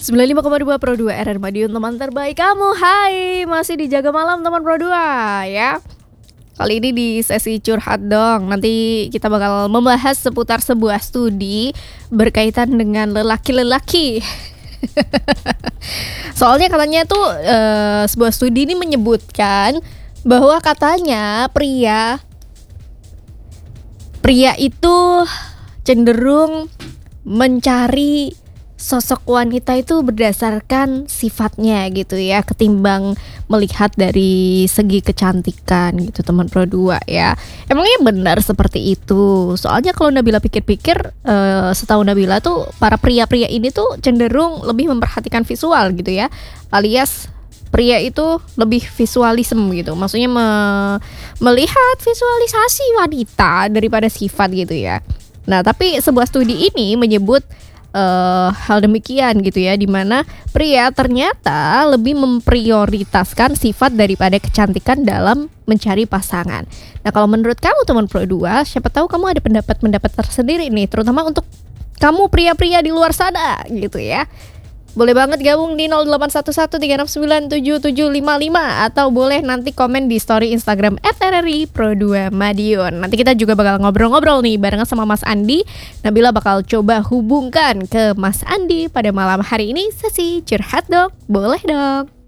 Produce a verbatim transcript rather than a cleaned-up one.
sembilan puluh lima koma dua Pro dua R R Madiun, teman terbaik kamu. Hai, masih dijaga malam teman Pro dua ya. Kali ini di sesi curhat dong. Nanti kita bakal membahas seputar sebuah studi berkaitan dengan lelaki-lelaki. Soalnya katanya tuh e, sebuah studi ini menyebutkan bahwa katanya pria pria itu cenderung mencari sosok wanita itu berdasarkan sifatnya gitu ya, ketimbang melihat dari segi kecantikan gitu teman Pro dua ya. Emangnya benar seperti itu? Soalnya kalau Nabila pikir-pikir, uh, setahu Nabila tuh para pria-pria ini tuh cenderung lebih memperhatikan visual gitu ya, alias pria itu lebih visualisme gitu, maksudnya me- melihat visualisasi wanita daripada sifat gitu ya. Nah tapi sebuah studi ini menyebut Uh, hal demikian gitu ya, dimana pria ternyata lebih memprioritaskan sifat daripada kecantikan dalam mencari pasangan. Nah kalau menurut kamu teman Pro dua, siapa tahu kamu ada pendapat-pendapat tersendiri nih, terutama untuk kamu pria-pria di luar sana gitu ya. Boleh banget gabung di nol delapan satu satu tiga enam sembilan tujuh tujuh lima lima, atau boleh nanti komen di story Instagram et r r i pro dua Madiun. Nanti kita juga bakal ngobrol-ngobrol nih barengan sama Mas Andi. Nabila bakal coba hubungkan ke Mas Andi pada malam hari ini. Sesi curhat dong, boleh dong.